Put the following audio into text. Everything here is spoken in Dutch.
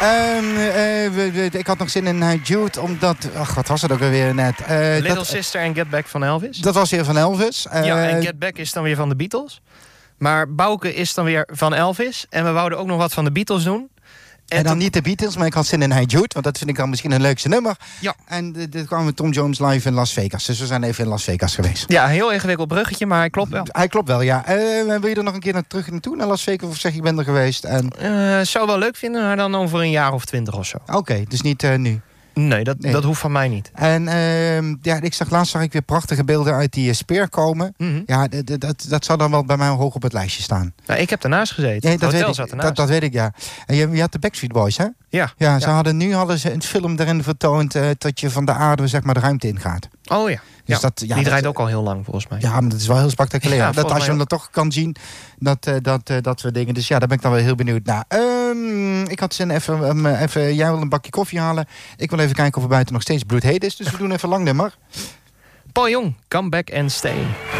Ik had nog zin in Jude, omdat... Ach, wat was het ook alweer net? Little Sister en Get Back van Elvis. Dat was weer van Elvis. En Get Back is dan weer van de Beatles. Maar Bouke is dan weer van Elvis. En we wouden ook nog wat van de Beatles doen. En dan niet de Beatles, maar ik had zin in Hey Jude. Want dat vind ik dan misschien een leukste nummer. Ja. En dit kwamen we Tom Jones live in Las Vegas. Dus we zijn even in Las Vegas geweest. Ja, een heel ingewikkeld bruggetje, maar hij klopt wel. Hij klopt wel, ja. Wil je er nog een keer terug naartoe, naar Las Vegas? Of zeg ik ben er geweest? Zou wel leuk vinden, maar dan over een jaar of 20 of zo. Oké, dus niet nu. Nee, dat hoeft van mij niet. En laatst zag ik weer prachtige beelden uit die Speer komen. Mm-hmm. Ja, dat zou dan wel bij mij hoog op het lijstje staan. Nou, ik heb ernaast gezeten. Nee, Het hotel zat ernaast. Dat weet ik, ja. En je had de Backstreet Boys, hè? Ja. Hadden ze een film erin vertoond dat je van de aarde, zeg maar, de ruimte ingaat. Oh ja. Dus die draait ook al heel lang, volgens mij. Ja, maar dat is wel heel spectaculair. Ja, dat als je hem dan toch kan zien, dat soort dingen. Dus ja, daar ben ik dan wel heel benieuwd naar. Ik had zin even... Jij wil een bakje koffie halen. Ik wil even kijken of er buiten nog steeds bloedheet is. Dus we doen even lang nummer. Paul Jong, Come Back and Stay.